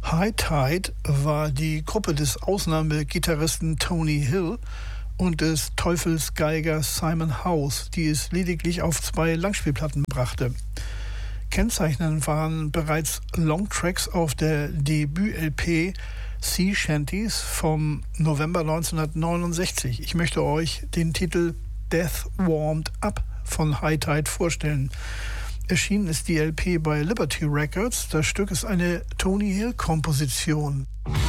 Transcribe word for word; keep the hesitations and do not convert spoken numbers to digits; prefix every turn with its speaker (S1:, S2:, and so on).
S1: High Tide war die Gruppe des Ausnahmegitarristen Tony Hill und des Teufelsgeigers Simon House, die es lediglich auf zwei Langspielplatten brachte. Kennzeichnend waren bereits Longtracks auf der Debüt-L P Sea Shanties vom November neunzehnhundertneunundsechzig. Ich möchte euch den Titel Death Warmed Up von High Tide vorstellen. Erschienen ist die L P bei Liberty Records. Das Stück ist eine Tony Hill-Komposition.